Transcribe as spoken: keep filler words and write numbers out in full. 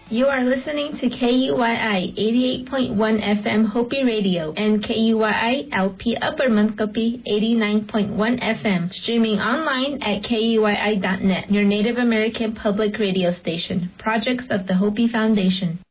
You are listening to K U Y I eighty-eight point one F M Hopi Radio and K U Y I L P Upper Montgomery eighty-nine point one F M, streaming online at K U Y I dot net, your Native American public radio station. Projects of the Hopi Foundation.